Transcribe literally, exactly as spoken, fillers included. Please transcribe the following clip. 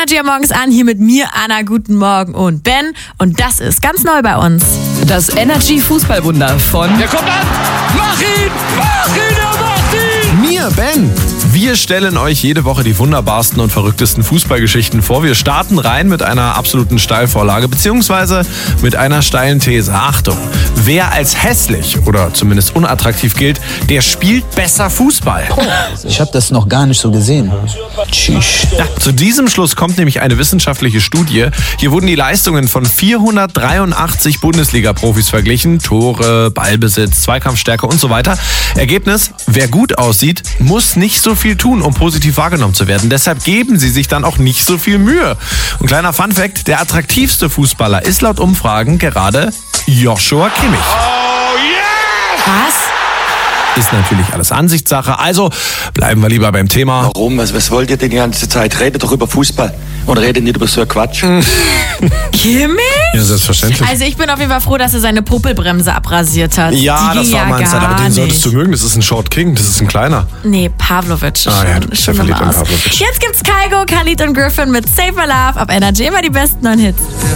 Energy am Morgens an, hier mit mir, Anna, guten Morgen und Ben. Und das ist ganz neu bei uns. Das Energy Fußballwunder von... Der kommt an! Mach ihn! Mach ihn! Er macht ihn! Mir, Ben. Wir stellen euch jede Woche die wunderbarsten und verrücktesten Fußballgeschichten vor. Wir starten rein mit einer absoluten Steilvorlage, beziehungsweise mit einer steilen These. Achtung, wer als hässlich oder zumindest unattraktiv gilt, der spielt besser Fußball. Ich habe das noch gar nicht so gesehen. Tschüss. Ja, zu diesem Schluss kommt nämlich eine wissenschaftliche Studie. Hier wurden die Leistungen von vierhundertdreiundachtzig Bundesliga-Profis verglichen. Tore, Ballbesitz, Zweikampfstärke und so weiter. Ergebnis, wer gut aussieht, muss nicht so viel tun, um positiv wahrgenommen zu werden. Deshalb geben sie sich dann auch nicht so viel Mühe. Und kleiner Funfact, der attraktivste Fußballer ist laut Umfragen gerade Joshua Kimmich. Oh yeah! Was? Ist natürlich alles Ansichtssache, also bleiben wir lieber beim Thema. Warum? Was, was wollt ihr denn die ganze Zeit? Redet doch über Fußball und redet nicht über so einen Quatsch. Kimmich? Ja, selbstverständlich. Also ich bin auf jeden Fall froh, dass er seine Popelbremse abrasiert hat. Ja, Die das ging war ja mein Zeit, aber gar den solltest du nicht. mögen, das ist ein Short King, das ist ein kleiner. Nee, Pavlovic. Ah ja, du bist ja Schon verliebt im in Aus. Pavlovic. Jetzt gibt's Kygo, Khalid und Griffin mit Save My Love. Ab Energy immer die besten neuen Hits.